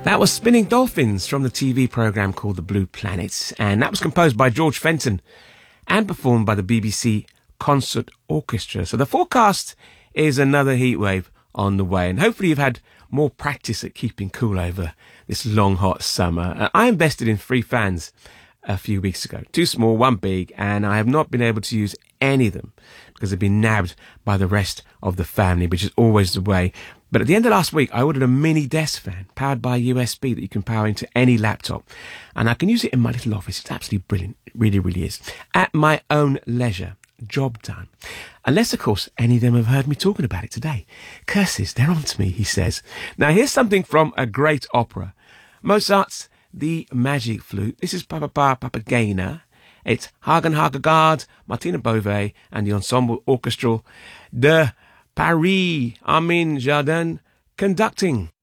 That was Spinning Dolphins from the TV programme called The Blue Planet, and that was composed by George Fenton and performed by the BBC Concert Orchestra. So the forecast is another heatwave on the way, and hopefully you've had more practice at keeping cool over this long hot summer. I invested in 3 fans a few weeks ago, 2 small, 1 big, and I have not been able to use any of them because they've been nabbed by the rest of the family, which is always the way. But at the end of last week, I ordered a mini desk fan powered by USB that you can power into any laptop. And I can use it in my little office. It's absolutely brilliant. It really, really is. At my own leisure. Job done. Unless, of course, any of them have heard me talking about it today. Curses, they're on to me, he says. Now, here's something from a great opera. Mozart's The Magic Flute. This is Papagena. It's Hagen Hagegard, Martina Bove, and the Ensemble Orchestral de Paris, Armin Jardin, conducting.